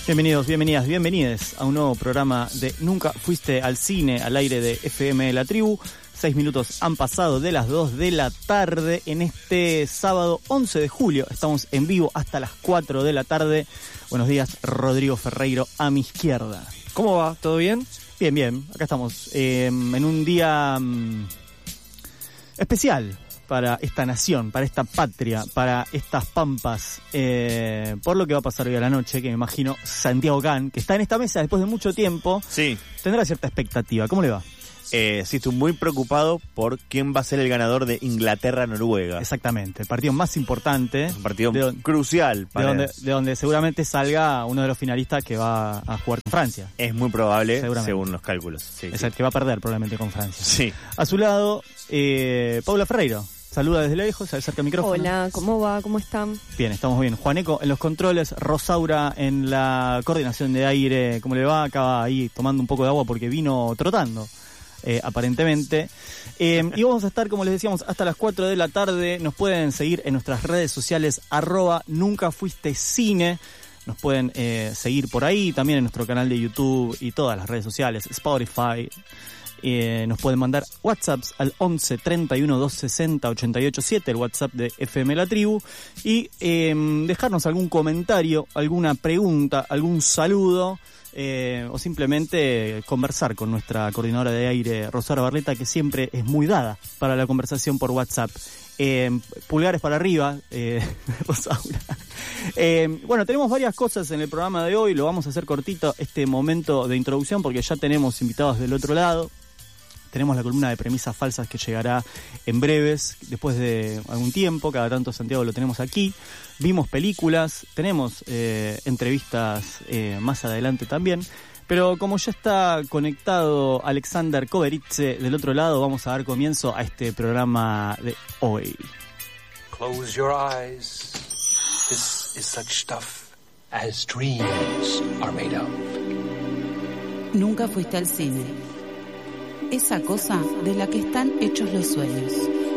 Bienvenidos, bienvenidas, bienvenides a un nuevo programa de Nunca Fuiste al Cine, al aire de FM La Tribu. 6 minutos han pasado de las 2 de la tarde en este sábado 11 de julio. Estamos en vivo hasta las 4 de la tarde. Buenos días, Rodrigo Ferreiro a mi izquierda. ¿Cómo va? ¿Todo bien? Bien, bien. Acá estamos en un día especial para esta nación, para esta patria, para estas pampas, por lo que va a pasar hoy a la noche, que me imagino Santiago Can, que está en esta mesa después de mucho tiempo, sí, tendrá cierta expectativa. ¿Cómo le va? Sí, estoy muy preocupado por quién va a ser el ganador de Inglaterra-Noruega. Exactamente, el partido más importante. Un partido crucial. De donde seguramente salga uno de los finalistas que va a jugar con Francia. Es muy probable, según los cálculos. Sí, es el que va a perder probablemente con Francia. Sí. A su lado, Paula Ferreiro. Saluda desde lejos, se acerca el micrófono. Hola, ¿cómo va? ¿Cómo están? Bien, estamos bien. Juaneco en los controles, Rosaura en la coordinación de aire. ¿Cómo le va? Acaba ahí tomando un poco de agua porque vino trotando. Aparentemente. Y vamos a estar, como les decíamos, hasta las 4 de la tarde. Nos pueden seguir en nuestras redes sociales, @NuncaFuisteCine. Nos pueden seguir por ahí, también en nuestro canal de YouTube y todas las redes sociales, Spotify. Nos pueden mandar WhatsApps al 11 31 260 887, el WhatsApp de FM La Tribu, y dejarnos algún comentario, alguna pregunta, algún saludo, o simplemente conversar con nuestra coordinadora de aire, Rosaura Barleta, que siempre es muy dada para la conversación por WhatsApp. Pulgares para arriba, Rosaura. Bueno, tenemos varias cosas en el programa de hoy, lo vamos a hacer cortito este momento de introducción porque ya tenemos invitados del otro lado. Tenemos la columna de premisas falsas que llegará en breves, después de algún tiempo, cada tanto Santiago lo tenemos aquí. Vimos películas, tenemos entrevistas más adelante también. Pero como ya está conectado Alexander Koberitze del otro lado, vamos a dar comienzo a este programa de hoy. Close your eyes. This is such stuff as dreams are made of. Nunca fuiste al cine. Esa cosa de la que están hechos los sueños.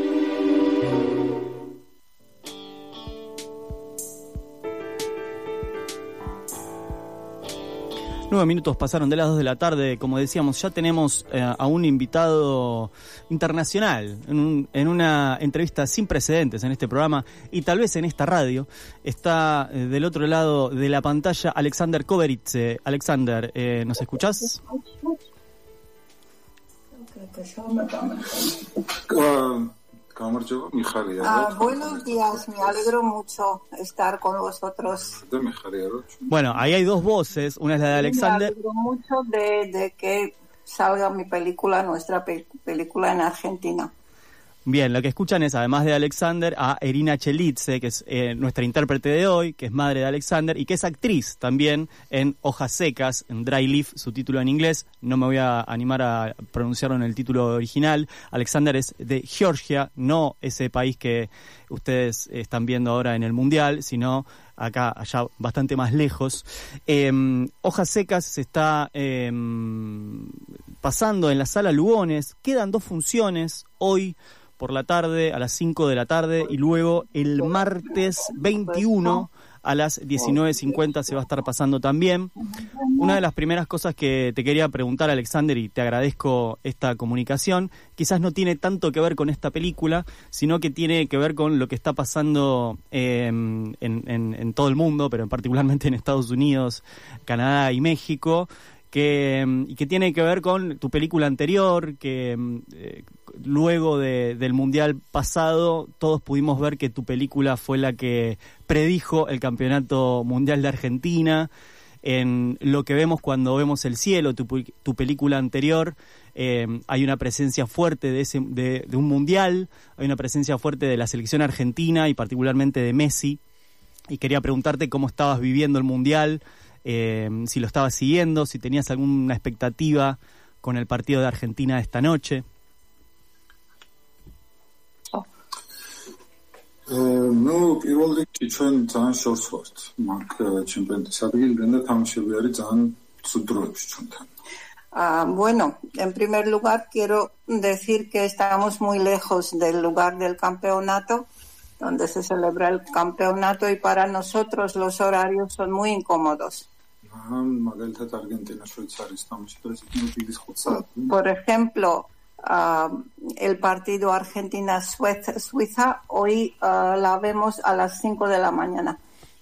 Nueve minutos pasaron de las 2 de la tarde. Como decíamos, ya tenemos a un invitado internacional en una entrevista sin precedentes en este programa y tal vez en esta radio. Está del otro lado de la pantalla Alexander Koberitze. Alexander, ¿nos escuchás? Buenos días, me alegro mucho estar con vosotros. Bueno, ahí hay dos voces, una es la de Alexander. Me alegro mucho de que salga mi película, nuestra película en Argentina. Bien, lo que escuchan es, además de Alexander, a Irina Chelidze, que es nuestra intérprete de hoy, que es madre de Alexander, y que es actriz también en Hojas Secas, en Dry Leaf, su título en inglés. No me voy a animar a pronunciarlo en el título original. Alexander es de Georgia, no ese país que ustedes están viendo ahora en el Mundial, sino acá, allá, bastante más lejos. Hojas Secas se está pasando en la Sala Lugones. Quedan 2 funciones hoy por la tarde, a las 5 de la tarde, y luego el martes 21 a las 19:50 se va a estar pasando también. Una de las primeras cosas que te quería preguntar, Alexander, y te agradezco esta comunicación, quizás no tiene tanto que ver con esta película, sino que tiene que ver con lo que está pasando en todo el mundo, pero particularmente en Estados Unidos, Canadá y México, y que tiene que ver con tu película anterior, que luego del Mundial pasado todos pudimos ver que tu película fue la que predijo el Campeonato Mundial de Argentina. En lo que vemos cuando vemos el cielo, tu película anterior, hay una presencia fuerte de un Mundial, hay una presencia fuerte de la selección argentina y particularmente de Messi, y quería preguntarte cómo estabas viviendo el Mundial, si lo estabas siguiendo, si tenías alguna expectativa con el partido de Argentina esta noche. Ну, პირველ რიგში ჩვენ ძალიან შორს ვართ მაგ ჩემპიონატის ადგილიდან და თამაშები არის ძალიან ცუდ დროებში ჩვენთან. Bueno, en primer lugar quiero decir que estamos muy lejos del lugar del campeonato, donde se celebra el campeonato, y para nosotros los horarios son muy incómodos. Por ejemplo, el partido Argentina-Suiza, hoy la vemos a las 5 de la mañana.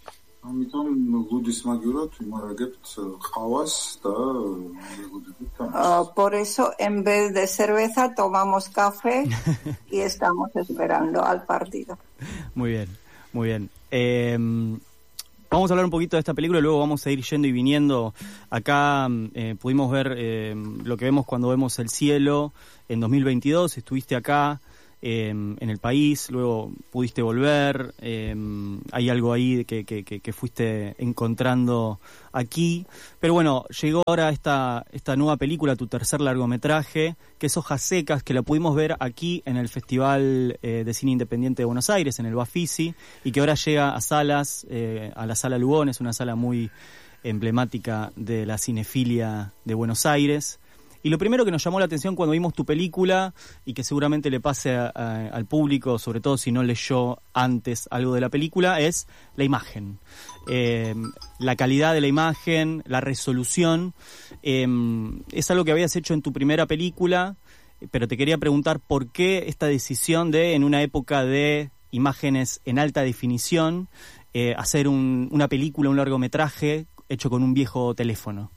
Por eso, en vez de cerveza, tomamos café y estamos esperando al partido. Muy bien, muy bien. Vamos a hablar un poquito de esta película y luego vamos a ir yendo y viniendo. Acá pudimos ver lo que vemos cuando vemos el cielo en 2022. Estuviste acá en el país, luego pudiste volver. Hay algo ahí que fuiste encontrando aquí. Pero bueno, llegó ahora esta nueva película, tu tercer largometraje, que es Hojas Secas, que la pudimos ver aquí en el Festival de Cine Independiente de Buenos Aires, en el Bafisi, y que ahora llega a salas, a la Sala Lugones, una sala muy emblemática de la cinefilia de Buenos Aires. Y lo primero que nos llamó la atención cuando vimos tu película, y que seguramente le pase al público, sobre todo si no leyó antes algo de la película, es la imagen. La calidad de la imagen, la resolución. Es algo que habías hecho en tu primera película, pero te quería preguntar por qué esta decisión de, en una época de imágenes en alta definición, hacer una película, un largometraje hecho con un viejo teléfono.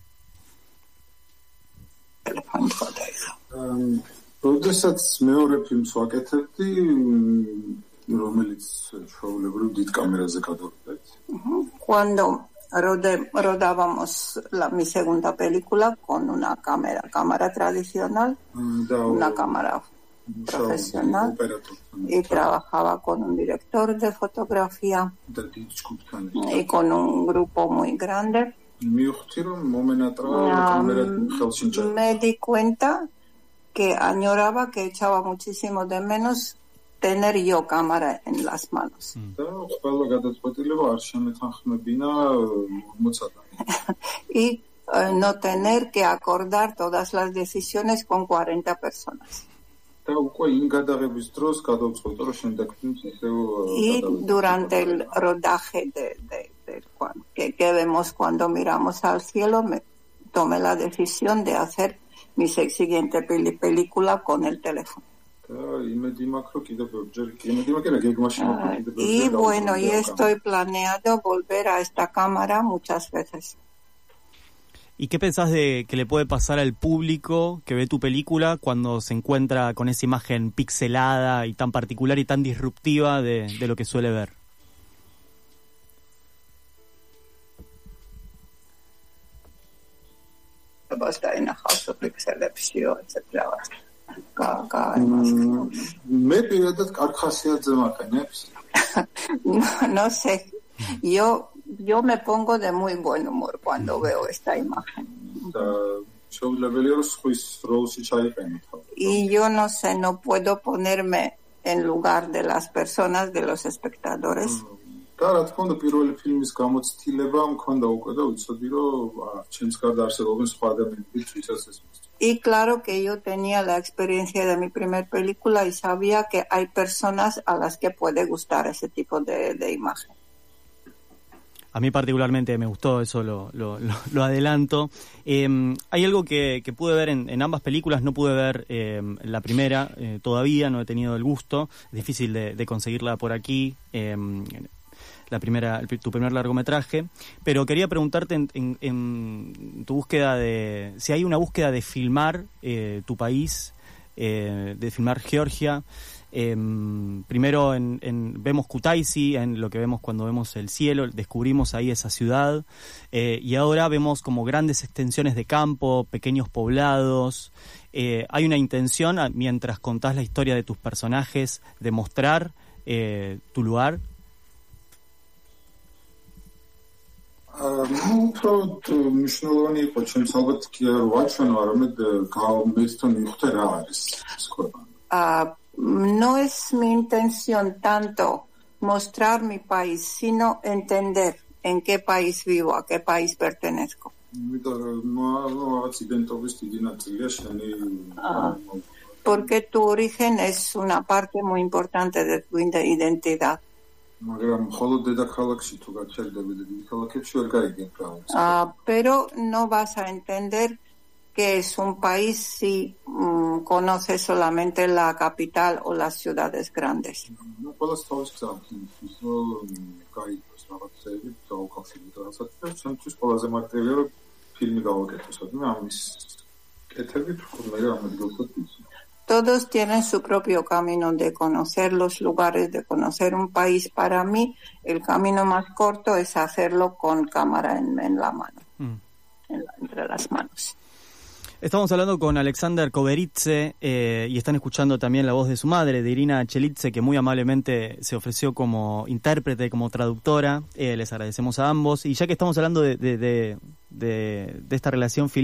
როდესაც მეორე ფილმს ვაკეთებდი, რომელიც ჩვეულებრივ დიდ კამერაზე გადავიდეთ. Cuando rodábamos mi segunda película con una cámara tradicional, una cámara profesional, y trabajaba con un director de fotografía y con un grupo muy grande. Me di cuenta que añoraba, que echaba muchísimo de menos tener yo cámara en las manos. Y no tener que acordar todas las decisiones con 40 personas. Y durante el rodaje que vemos cuando miramos al cielo, me tomé la decisión de hacer mi siguiente película con el teléfono. Y bueno, y estoy planeando volver a esta cámara muchas veces. ¿Y qué pensás de que le puede pasar al público que ve tu película cuando se encuentra con esa imagen pixelada y tan particular y tan disruptiva de lo que suele ver? No sé, yo me pongo de muy buen humor cuando veo esta imagen. Y yo no sé, no puedo ponerme en lugar de las personas, de los espectadores. Y claro que yo tenía la experiencia de mi primer película y sabía que hay personas a las que puede gustar ese tipo de imagen. A mí particularmente me gustó, eso lo adelanto. Hay algo que pude ver en ambas películas, no pude ver la primera todavía, no he tenido el gusto, es difícil de conseguirla por aquí, tu primer largometraje, pero quería preguntarte en tu búsqueda si hay una búsqueda de filmar tu país, de filmar Georgia. Primero vemos Kutaisi, en lo que vemos cuando vemos el cielo, descubrimos ahí esa ciudad, y ahora vemos como grandes extensiones de campo, pequeños poblados. Hay una intención, mientras contás la historia de tus personajes, de mostrar tu lugar. No es mi intención tanto mostrar mi país, sino entender en qué país vivo, a qué país pertenezco. Porque tu origen es una parte muy importante de tu identidad. Pero no vas a entender que es un país si conoces solamente la capital o las ciudades grandes. Todos tienen su propio camino de conocer los lugares, de conocer un país. Para mí, el camino más corto es hacerlo con cámara en la mano, entre las manos. Estamos hablando con Alexander Koberidze y están escuchando también la voz de su madre, de Irina Chelidze, que muy amablemente se ofreció como intérprete, como traductora. Les agradecemos a ambos. Y ya que estamos hablando de esta relación filial,